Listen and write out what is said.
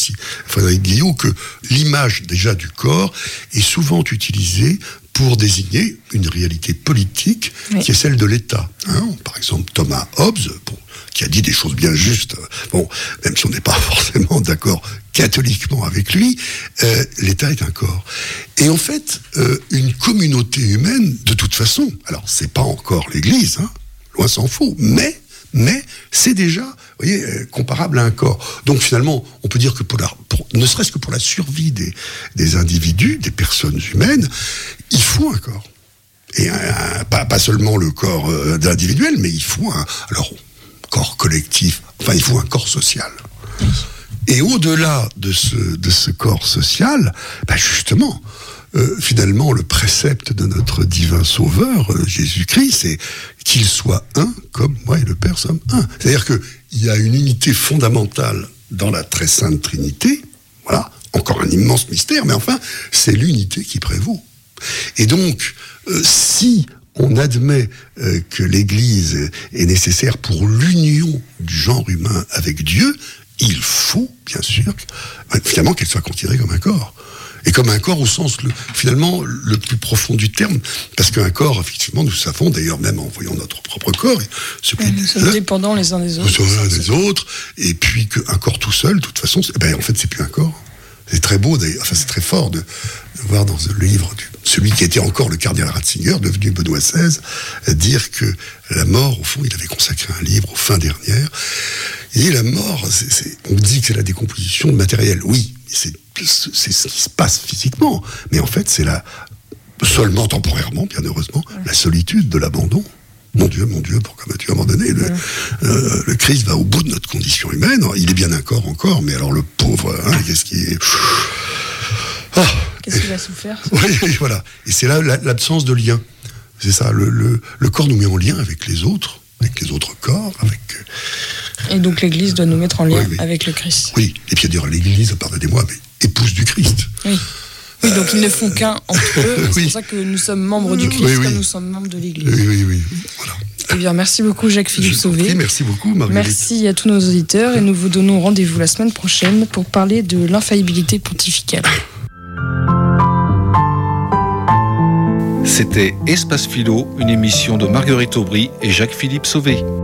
aussi Frédéric Guillot, que l'image déjà du corps est souvent utilisée pour désigner une réalité politique qui est celle de l'État. Par exemple, Thomas Hobbes, qui a dit des choses bien justes, même si on n'est pas forcément d'accord catholiquement avec lui, l'État est un corps. Et en fait, une communauté humaine, de toute façon, alors c'est pas encore l'Église, loin s'en faut, mais c'est déjà, vous voyez, comparable à un corps. Donc finalement, on peut dire que ne serait-ce que pour la survie des individus, des personnes humaines, il faut un corps. Et pas seulement le corps individuel, mais il faut un corps collectif, il faut un corps social. Oui. Et au-delà de ce corps social, justement, finalement, le précepte de notre divin sauveur, Jésus-Christ, c'est qu'il soit un comme moi et le Père sommes un. C'est-à-dire qu'il y a une unité fondamentale dans la très sainte Trinité. Voilà, encore un immense mystère, mais enfin, c'est l'unité qui prévaut. Et donc, si on admet que l'Église est nécessaire pour l'union du genre humain avec Dieu, il faut, bien sûr, finalement, qu'elle soit considérée comme un corps. Et comme un corps au sens, finalement, le plus profond du terme. Parce qu'un corps, effectivement, nous savons, d'ailleurs, même en voyant notre propre corps... Nous sommes dépendants les uns des autres. Les uns des autres. Et puis qu'un corps tout seul, de toute façon, en fait, c'est plus un corps. C'est très beau, d'ailleurs. Enfin, c'est très fort de voir dans le livre celui qui était encore le cardinal Ratzinger, devenu Benoît XVI, dire que la mort, au fond, il avait consacré un livre aux fins dernières. Et la mort, on dit que c'est la décomposition matérielle. Oui, c'est ce qui se passe physiquement. Mais en fait, c'est seulement temporairement, bien heureusement, la solitude de l'abandon. Mon Dieu, pourquoi m'as-tu abandonné ? Le Christ va au bout de notre condition humaine. Il est bien un corps encore, mais alors le pauvre, qu'est-ce qui est... Qu'est-ce qu'il a souffert ? Oui, voilà. Et c'est là l'absence de lien. C'est ça, le corps nous met en lien avec les autres corps, Et donc l'Église doit nous mettre en lien avec le Christ. Oui, et puis dire l'Église, pardonnez-moi, mais épouse du Christ. Oui. Oui, donc ils ne font qu'un entre eux, c'est pour ça que nous sommes membres du Christ, comme nous sommes membres de l'Église. Oui, voilà. Eh bien, merci beaucoup Jacques-Philippe Sauvé. Merci beaucoup Marguerite. Merci à tous nos auditeurs et nous vous donnons rendez-vous la semaine prochaine pour parler de l'infaillibilité pontificale. C'était Espace Philo, une émission de Marguerite Aubry et Jacques-Philippe Sauvé.